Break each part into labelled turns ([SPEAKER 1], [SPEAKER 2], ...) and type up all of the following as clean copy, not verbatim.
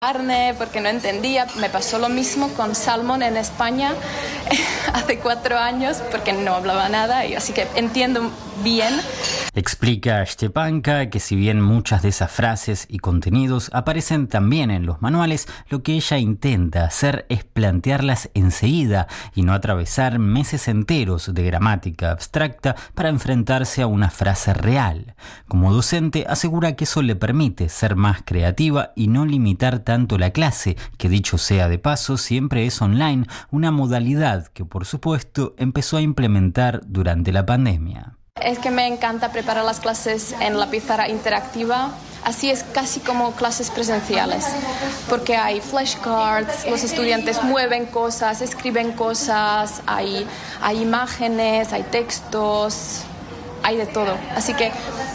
[SPEAKER 1] carne porque no entendía. Me pasó lo mismo con salmón en España hace 4 años porque no hablaba nada, y así que entiendo bien.
[SPEAKER 2] Explica Stepanka que si bien muchas de esas frases y contenidos aparecen también en los manuales, lo que ella intenta hacer es plantearlas enseguida y no atravesar meses enteros de gramática abstracta para enfrentarse a una frase real. Como docente, asegura que eso le permite ser más creativa y no limitar tanto la clase, que dicho sea de paso siempre es online, una modalidad que por supuesto empezó a implementar durante la pandemia.
[SPEAKER 1] Es que me encanta preparar las clases en la pizarra interactiva. Así es casi como clases presenciales, porque hay flashcards, los estudiantes mueven cosas, escriben cosas, hay imágenes, hay textos, hay de todo. Así que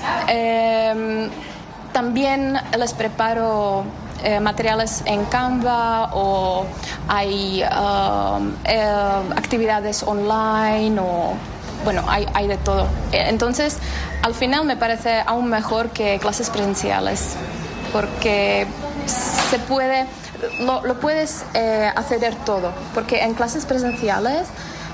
[SPEAKER 1] también les preparo materiales en Canva, o hay actividades online, o bueno, hay de todo. Entonces, al final me parece aún mejor que clases presenciales, porque se puede, lo puedes acceder todo, porque en clases presenciales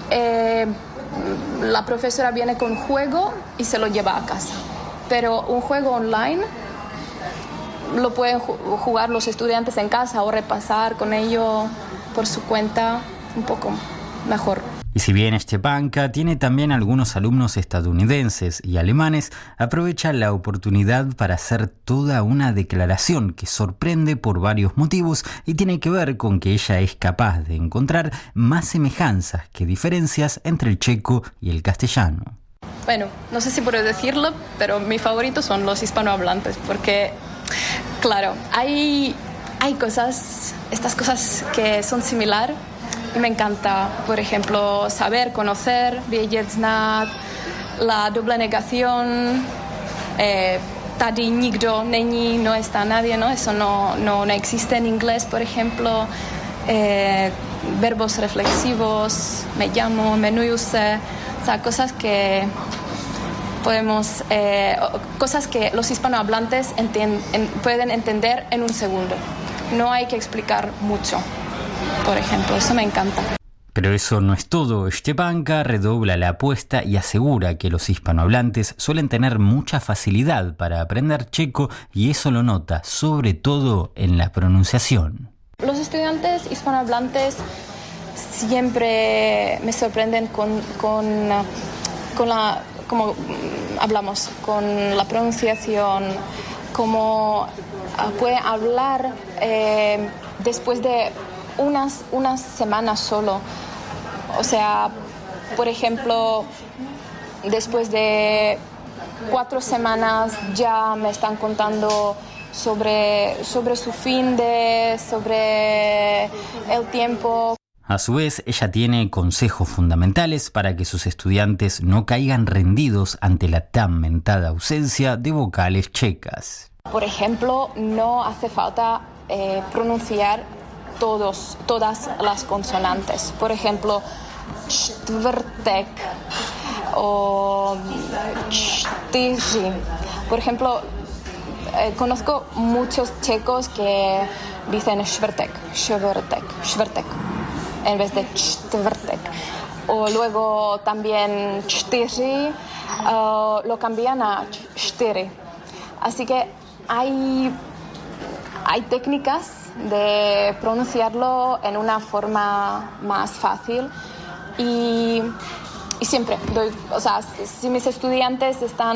[SPEAKER 1] la profesora viene con juego y se lo lleva a casa, pero un juego online lo pueden jugar los estudiantes en casa o repasar con ello por su cuenta un poco mejor.
[SPEAKER 2] Y si bien Stepanka tiene también algunos alumnos estadounidenses y alemanes, aprovecha la oportunidad para hacer toda una declaración que sorprende por varios motivos y tiene que ver con que ella es capaz de encontrar más semejanzas que diferencias entre el checo y el castellano.
[SPEAKER 1] Bueno, no sé si puedo decirlo, pero mis favoritos son los hispanohablantes, porque, claro, hay cosas, estas cosas que son similares. Y me encanta, por ejemplo, saber, conocer, vědět, znát, la doble negación, tady nikdo není, no está nadie, ¿no? Eso no existe en inglés, por ejemplo. Verbos reflexivos, me llamo, jmenuji se, o sea, cosas que podemos, cosas que los hispanohablantes pueden entender en un segundo. No hay que explicar mucho. Por ejemplo, eso me encanta.
[SPEAKER 2] Pero eso no es todo. Stepanka redobla la apuesta y asegura que los hispanohablantes suelen tener mucha facilidad para aprender checo, y eso lo nota sobre todo en la pronunciación.
[SPEAKER 1] Los estudiantes hispanohablantes siempre me sorprenden con la, como hablamos, con la pronunciación, cómo pueden hablar después de unas semanas solo. O sea, por ejemplo, después de 4 semanas ya me están contando sobre su sobre el tiempo.
[SPEAKER 2] A su vez, ella tiene consejos fundamentales para que sus estudiantes no caigan rendidos ante la tan mentada ausencia de vocales checas.
[SPEAKER 1] Por ejemplo, no hace falta pronunciar todas las consonantes. Por ejemplo, čtvrtek o čtyři. Por ejemplo, conozco muchos checos que dicen čtvrtek en vez de čtvrtek. O luego también čtyři lo cambian a čtyři. Así que hay técnicas de pronunciarlo en una forma más fácil, y siempre doy, o sea, si mis estudiantes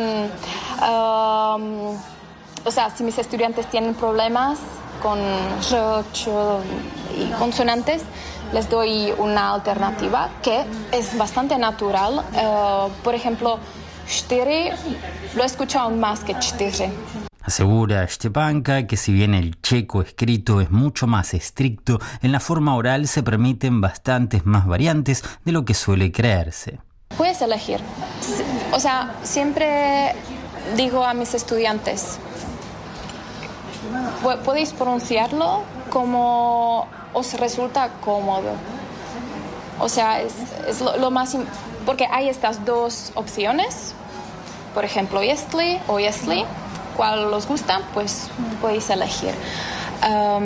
[SPEAKER 1] si mis estudiantes tienen problemas con r, ch y consonantes, les doy una alternativa que es bastante natural. Por ejemplo, čtyři lo he escuchado más que čtyři.
[SPEAKER 2] Asegura Stepanka que si bien el checo escrito es mucho más estricto, en la forma oral se permiten bastantes más variantes de lo que suele creerse.
[SPEAKER 1] Puedes elegir. O sea, siempre digo a mis estudiantes, podéis pronunciarlo como os resulta cómodo. O sea, es lo más... Porque hay estas 2 opciones, por ejemplo, jestli o jestli. Cuál os gusta, pues podéis elegir.